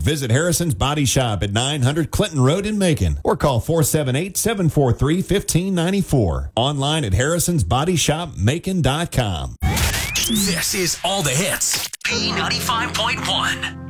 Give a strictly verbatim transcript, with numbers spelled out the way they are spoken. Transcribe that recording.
Visit Harrison's Body Shop at nine hundred Clinton Road in Macon or call four seven eight, seven four three, one five nine four. Online at harrisons body shop macon dot com. This is All the Hits. P ninety-five point one.